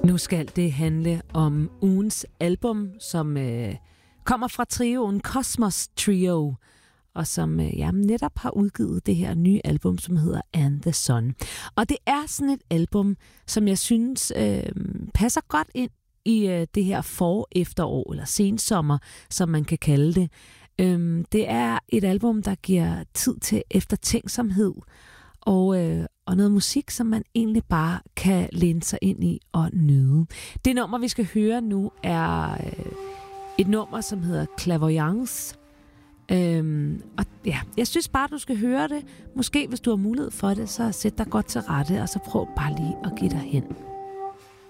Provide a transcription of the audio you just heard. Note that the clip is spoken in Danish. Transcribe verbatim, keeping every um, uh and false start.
Nu skal det handle om ugens album, som øh, kommer fra trioen Cosmos Trio, og som øh, ja, netop har udgivet det her nye album, som hedder And the Sun. Og det er sådan et album, som jeg synes øh, passer godt ind i øh, det her for-efterår, eller sensommer, som man kan kalde det. Øh, det er et album, der giver tid til eftertænksomhed, og, øh, og noget musik, som man egentlig bare kan læne sig ind i og nyde. Det nummer, vi skal høre nu, er øh, et nummer, som hedder Clairvoyance. Øhm, og ja, jeg synes bare, du skal høre det. Måske, hvis du har mulighed for det, så sæt dig godt til rette, og så prøv bare lige at give dig hen.